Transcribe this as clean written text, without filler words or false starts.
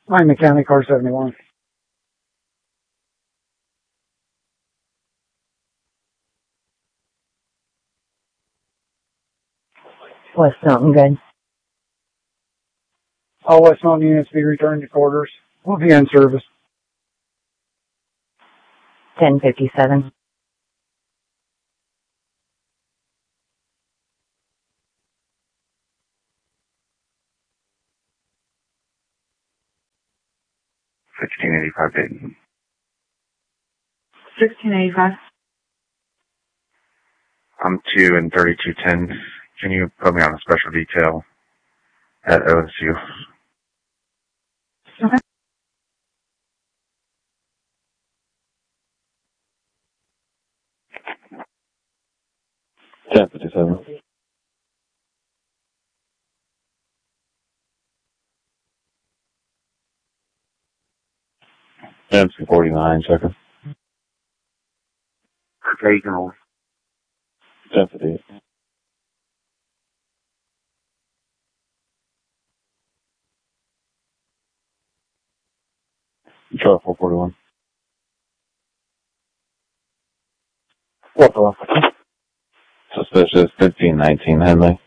I'm Mechanic Car 71. West Mountain, good. All West Mountain units be returned to quarters. We'll be in service. 1057. $1685 Dayton. 1685. I'm 2 and 3210. Can you put me on a special detail at OSU? Okay. $1057. MC49, checker. Occasional. 1058. Control 441. What the? Suspicious 1519 Henley.